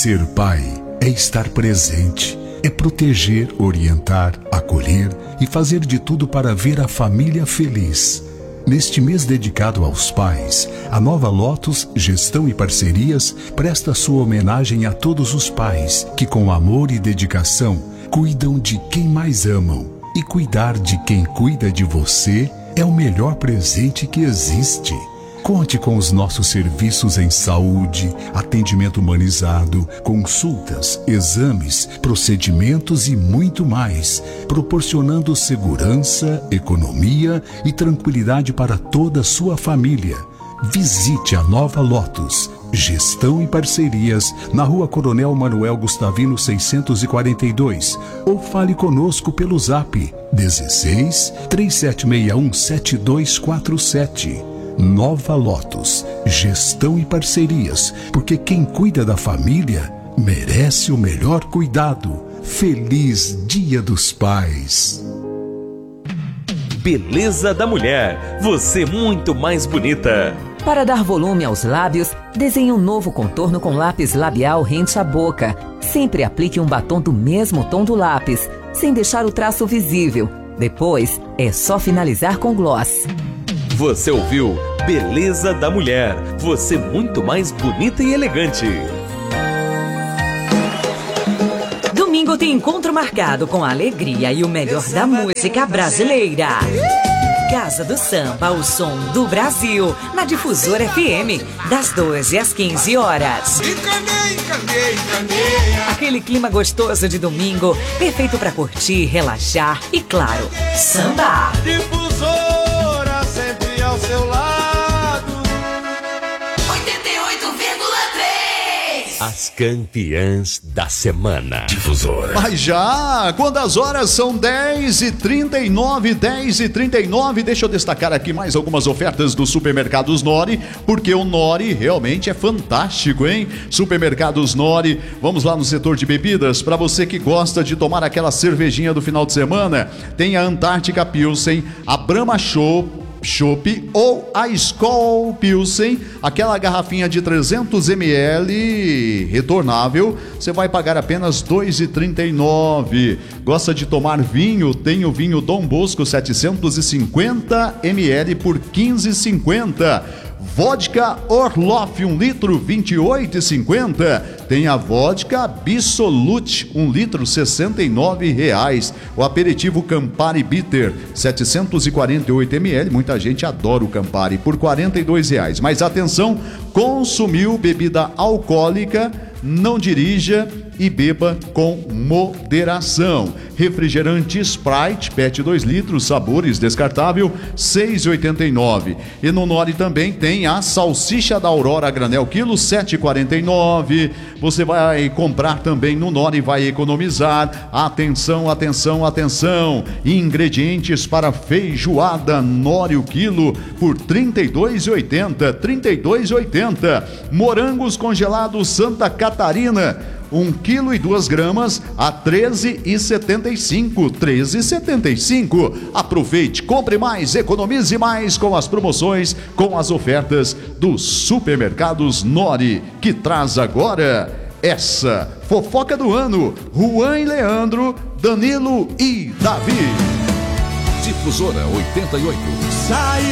Ser pai é estar presente, é proteger, orientar, acolher e fazer de tudo para ver a família feliz. Neste mês dedicado aos pais, a Nova Lotus Gestão e Parcerias presta sua homenagem a todos os pais que, com amor e dedicação, cuidam de quem mais amam. E cuidar de quem cuida de você é o melhor presente que existe. Conte com os nossos serviços em saúde, atendimento humanizado, consultas, exames, procedimentos e muito mais, proporcionando segurança, economia e tranquilidade para toda a sua família. Visite a Nova Lotus Gestão e Parcerias na Rua Coronel Manuel Gustavino 642 ou fale conosco pelo Zap 16 3761 7247. Nova Lotus Gestão e Parcerias, porque quem cuida da família merece o melhor cuidado. Feliz Dia dos Pais. Beleza da Mulher, você muito mais bonita. Para dar volume aos lábios, desenhe um novo contorno com lápis labial rente à boca. Sempre aplique um batom do mesmo tom do lápis, sem deixar o traço visível. Depois, é só finalizar com gloss. Você ouviu Beleza da Mulher, você muito mais bonita e elegante. Domingo tem encontro marcado com a alegria e o melhor da música brasileira. Casa do Samba, o som do Brasil, na Difusora FM, das 12 às 15 horas. Aquele clima gostoso de domingo, perfeito para curtir, relaxar e, claro, samba. Difusora, sempre ao seu lado. 88,3. As campeãs da semana. Difusora. Mas já, quando as horas são 10h39, 10h39, deixa eu destacar aqui mais algumas ofertas do Supermercados Nori, porque o Nori realmente é fantástico, hein? Supermercados Nori, vamos lá no setor de bebidas, para você que gosta de tomar aquela cervejinha do final de semana, tem a Antártica Pilsen, a Brahma Chopp ou a Skol Pilsen, aquela garrafinha de 300 ml retornável, você vai pagar apenas R$ 2,39. Gosta de tomar vinho? Tem o vinho Dom Bosco 750 ml por R$ 15,50. Vodka Orloff 1 litro, R$ 28,50. Tem a vodka Absolute 1 litro, R$ 69,00. O aperitivo Campari Bitter 748 ml. Muita gente adora o Campari por R$ 42,00. Mas atenção, consumiu bebida alcoólica, não dirija e beba com moderação. Refrigerante Sprite PET 2 litros, sabores descartável, R$ 6,89. E no Nori também tem a salsicha da Aurora granel quilo, R$ 7,49. Você vai comprar também no Nori e vai economizar. Atenção, atenção, atenção. Ingredientes para feijoada Nori o quilo por R$ 32,80. R$ 32,80. Morangos congelados Santa Catarina, 1 kg e 2 gramas a R$ 13,75. R$ 13,75. Aproveite, compre mais, economize mais com as promoções, com as ofertas do Supermercados Nori, que traz agora essa fofoca do ano. Juan e Leandro, Danilo e Davi. Difusora 88. Sai